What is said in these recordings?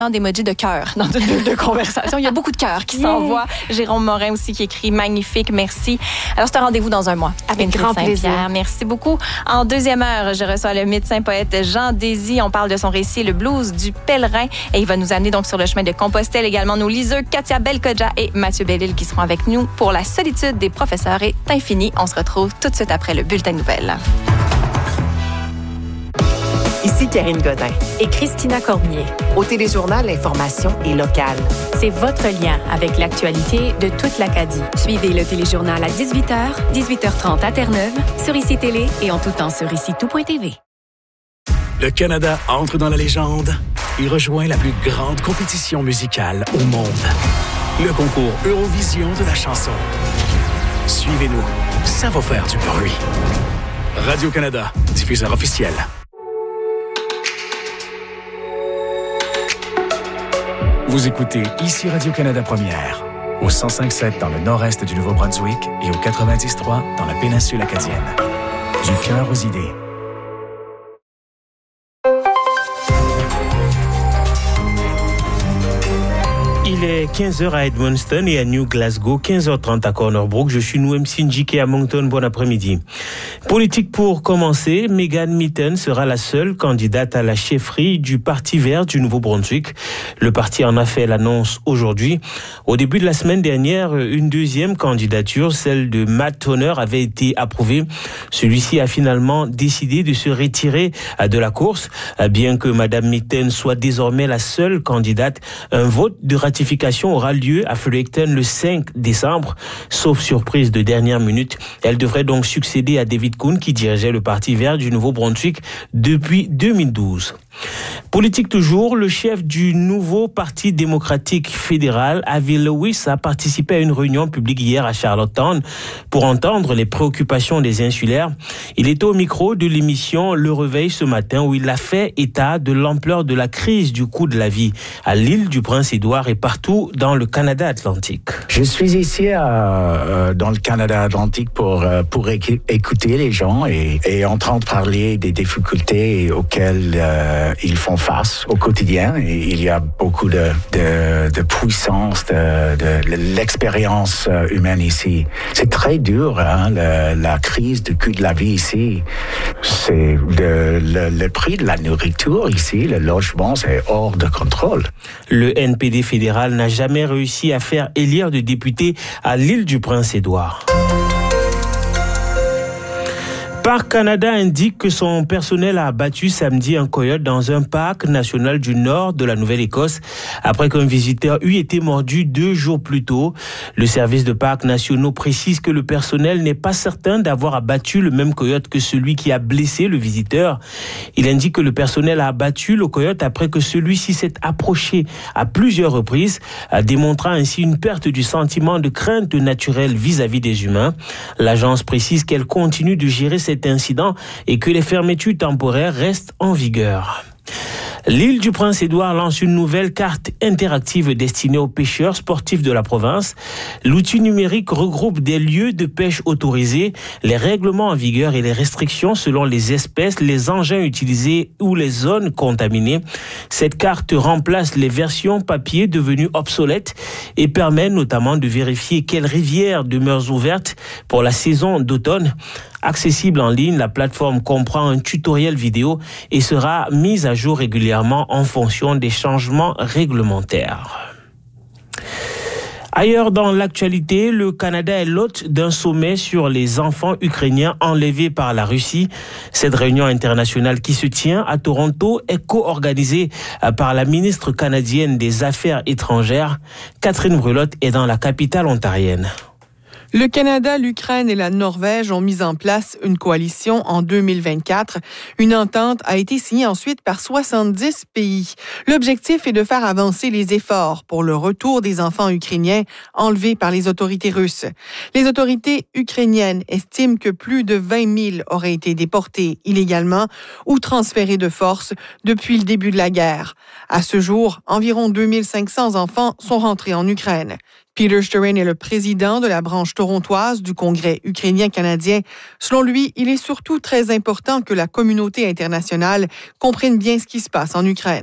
d'emojis de cœur dans une bulle de conversation. Il y a beaucoup de cœurs qui s'envoient. Jérôme Morin aussi qui écrit « Magnifique, merci ». Alors, c'est un rendez-vous dans un mois. Avec grand plaisir. Merci beaucoup. En deuxième heure, je reçois le médecin-poète Jean Désy. On parle de son récit « Le blues du pèlerin » et il va nous amener donc sur le chemin de Compostelle. Également nos liseux Katia Belkodja et Mathieu Bellil qui seront avec nous pour La solitude des professeurs est infinie. On se retrouve tout de suite après le bulletin de nouvelles. Ici Karine Godin. Et Christina Cormier. Au Téléjournal, l'information est locale. C'est votre lien avec l'actualité de toute l'Acadie. Suivez le Téléjournal à 18h, 18h30 à Terre-Neuve, sur ICI Télé et en tout temps sur ICI-tout.tv. Le Canada entre dans la légende. Il rejoint la plus grande compétition musicale au monde. Le concours Eurovision de la chanson. Suivez-nous, ça va faire du bruit. Radio-Canada, diffuseur officiel. Vous écoutez ici Radio-Canada Première, au 105.7 dans le nord-est du Nouveau-Brunswick et au 90.3 dans la péninsule acadienne. Du cœur aux idées. Il est 15h à Edmundston et à New Glasgow, 15h30 à Corner Brook. Je suis Nouem Sinjike à Moncton. Bon après-midi. Politique pour commencer, Megan Mitten sera la seule candidate à la chefferie du Parti vert du Nouveau-Brunswick. Le parti en a fait l'annonce aujourd'hui. Au début de la semaine dernière, une deuxième candidature, celle de Matt Toner, avait été approuvée. Celui-ci a finalement décidé de se retirer de la course. Bien que Madame Mitten soit désormais la seule candidate, un vote de ratification aura lieu à Fredericton le 5 décembre. Sauf surprise de dernière minute, elle devrait donc succéder à David Kuhn qui dirigeait le Parti vert du Nouveau-Brunswick depuis 2012. Politique toujours, le chef du nouveau Parti démocratique fédéral, Avi Lewis, a participé à une réunion publique hier à Charlottetown pour entendre les préoccupations des insulaires. Il était au micro de l'émission Le Réveil ce matin où il a fait état de l'ampleur de la crise du coût de la vie à l'île du Prince-Édouard et partout dans le Canada Atlantique. Je suis ici dans le Canada Atlantique pour écouter les gens et entendre parler des difficultés auxquelles ils font face au quotidien. Et il y a beaucoup de puissance, de l'expérience humaine ici. C'est très dur, la crise du coût de la vie ici. C'est le prix de la nourriture ici, le logement, c'est hors de contrôle. Le NPD fédéral n'a jamais réussi à faire élire de députés à l'île du Prince-Édouard. Parc Canada indique que son personnel a abattu samedi un coyote dans un parc national du nord de la Nouvelle-Écosse après qu'un visiteur eût été mordu 2 jours plus tôt. Le service de parcs nationaux précise que le personnel n'est pas certain d'avoir abattu le même coyote que celui qui a blessé le visiteur. Il indique que le personnel a abattu le coyote après que celui-ci s'est approché à plusieurs reprises, démontrant ainsi une perte du sentiment de crainte naturelle vis-à-vis des humains. L'agence précise qu'elle continue de gérer cet incident et que les fermetures temporaires restent en vigueur. L'île du Prince-Édouard lance une nouvelle carte interactive destinée aux pêcheurs sportifs de la province. L'outil numérique regroupe des lieux de pêche autorisés, les règlements en vigueur et les restrictions selon les espèces, les engins utilisés ou les zones contaminées. Cette carte remplace les versions papier devenues obsolètes et permet notamment de vérifier quelles rivières demeurent ouvertes pour la saison d'automne. Accessible en ligne, la plateforme comprend un tutoriel vidéo et sera mise à jour régulièrement en fonction des changements réglementaires. Ailleurs dans l'actualité, le Canada est l'hôte d'un sommet sur les enfants ukrainiens enlevés par la Russie. Cette réunion internationale qui se tient à Toronto est co-organisée par la ministre canadienne des Affaires étrangères. Catherine Brulotte est dans la capitale ontarienne. Le Canada, l'Ukraine et la Norvège ont mis en place une coalition en 2024. Une entente a été signée ensuite par 70 pays. L'objectif est de faire avancer les efforts pour le retour des enfants ukrainiens enlevés par les autorités russes. Les autorités ukrainiennes estiment que plus de 20 000 auraient été déportés illégalement ou transférés de force depuis le début de la guerre. À ce jour, environ 2 500 enfants sont rentrés en Ukraine. Peter Sturyn est le président de la branche torontoise du Congrès ukrainien-canadien. Selon lui, il est surtout très important que la communauté internationale comprenne bien ce qui se passe en Ukraine.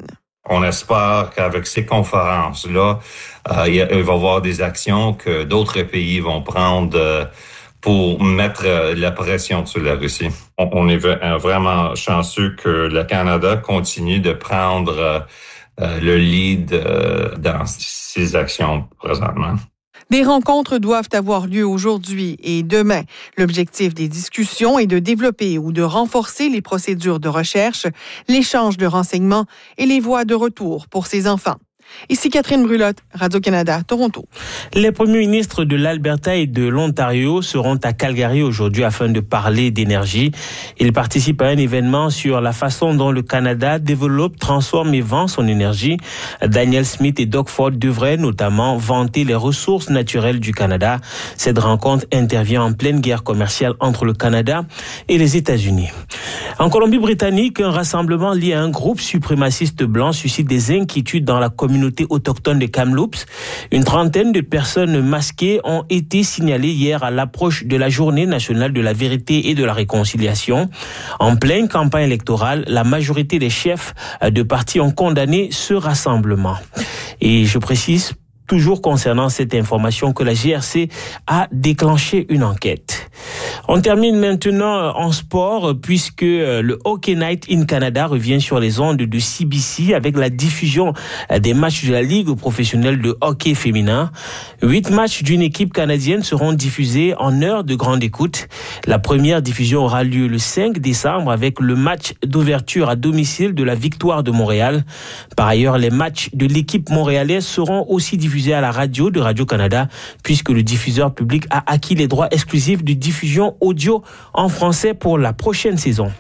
On espère qu'avec ces conférences-là, il va y avoir des actions que d'autres pays vont prendre pour mettre la pression sur la Russie. On est vraiment chanceux que le Canada continue de prendre le lead dans ces actions présentement. Des rencontres doivent avoir lieu aujourd'hui et demain. L'objectif des discussions est de développer ou de renforcer les procédures de recherche, l'échange de renseignements et les voies de retour pour ces enfants. Ici Catherine Brulotte, Radio-Canada, Toronto. Les premiers ministres de l'Alberta et de l'Ontario seront à Calgary aujourd'hui afin de parler d'énergie. Ils participent à un événement sur la façon dont le Canada développe, transforme et vend son énergie. Danielle Smith et Doug Ford devraient notamment vanter les ressources naturelles du Canada. Cette rencontre intervient en pleine guerre commerciale entre le Canada et les États-Unis. En Colombie-Britannique, un rassemblement lié à un groupe suprémaciste blanc suscite des inquiétudes dans la communauté autochtone de Kamloops. Une trentaine de personnes masquées ont été signalées hier à l'approche de la Journée nationale de la vérité et de la réconciliation. En pleine campagne électorale, la majorité des chefs de partis ont condamné ce rassemblement. Et je précise, toujours concernant cette information, que la GRC a déclenché une enquête. On termine maintenant en sport puisque le Hockey Night in Canada revient sur les ondes de CBC avec la diffusion des matchs de la Ligue professionnelle de hockey féminin. 8 matchs d'une équipe canadienne seront diffusés en heure de grande écoute. La première diffusion aura lieu le 5 décembre avec le match d'ouverture à domicile de la Victoire de Montréal. Par ailleurs, les matchs de l'équipe montréalaise seront aussi diffusés à la radio de Radio-Canada puisque le diffuseur public a acquis les droits exclusifs de diffusion audio en français pour la prochaine saison.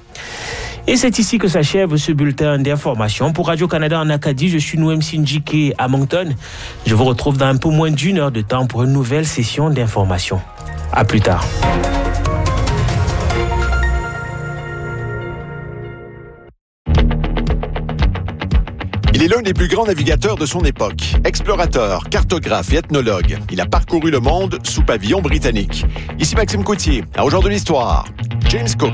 Et c'est ici que s'achève ce bulletin d'information. Pour Radio-Canada en Acadie, je suis Noem Sinjike à Moncton. Je vous retrouve dans un peu moins d'une heure de temps pour une nouvelle session d'information. À plus tard. Il est l'un des plus grands navigateurs de son époque. Explorateur, cartographe et ethnologue, il a parcouru le monde sous pavillon britannique. Ici Maxime Coutier, à Aujourd'hui l'Histoire. James Cook.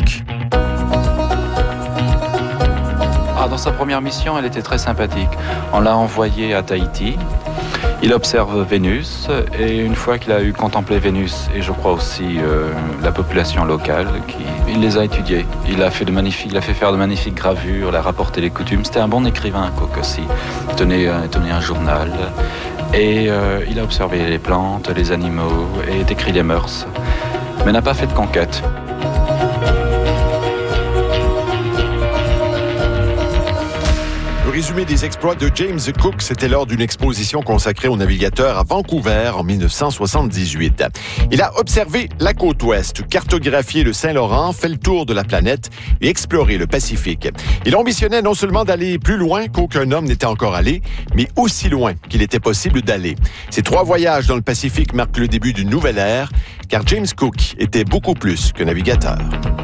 Dans sa première mission, elle était très sympathique. On l'a envoyé à Tahiti. Il observe Vénus et une fois qu'il a eu contemplé Vénus et je crois aussi la population locale, il les a étudiés. Il a fait faire de magnifiques gravures, il a rapporté les coutumes. C'était un bon écrivain, Cook aussi. Il tenait un journal et il a observé les plantes, les animaux et décrit les mœurs, mais n'a pas fait de conquête. Le résumé des exploits de James Cook, c'était lors d'une exposition consacrée aux navigateurs à Vancouver en 1978. Il a observé la côte ouest, cartographié le Saint-Laurent, fait le tour de la planète et exploré le Pacifique. Il ambitionnait non seulement d'aller plus loin qu'aucun homme n'était encore allé, mais aussi loin qu'il était possible d'aller. Ces 3 voyages dans le Pacifique marquent le début d'une nouvelle ère, car James Cook était beaucoup plus que navigateur.